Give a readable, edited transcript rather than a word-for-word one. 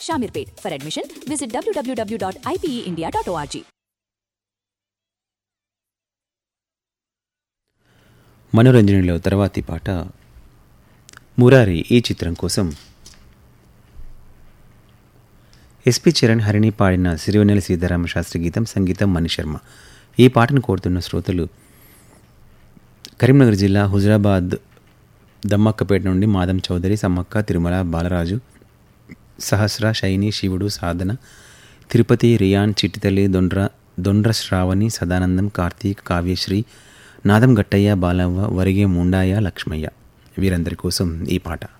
Shamirpet. For admission, visit www.ipeindia.org. మనోరంజనిలో తర్వాతి పాట మురారి ఈ చిత్రం కోసం ఎస్పి చరణ్ హరిణి పాడిన సిరివెన్నెల సీతారామ శాస్త్రి గీతం, సంగీతం మణిశర్మ. ఈ పాటను కోరుతున్న శ్రోతలు కరీంనగర్ జిల్లా హుజరాబాద్ దమ్మక్కపేట నుండి మాదం చౌదరి, సమ్మక్క, తిరుమల, బాలరాజు, సహస్ర, శైని, శివుడు, సాధన, తిరుపతి, రియాన్, చిట్టితల్లి, దొండ్ర శ్రావణి, సదానందం, కార్తీక్, కావ్యశ్రీ, నాదం గట్టయ్య, బాలవ్వ, వరిగే ముండాయ, లక్ష్మయ్య వీరందరి కోసం ఈ పాట.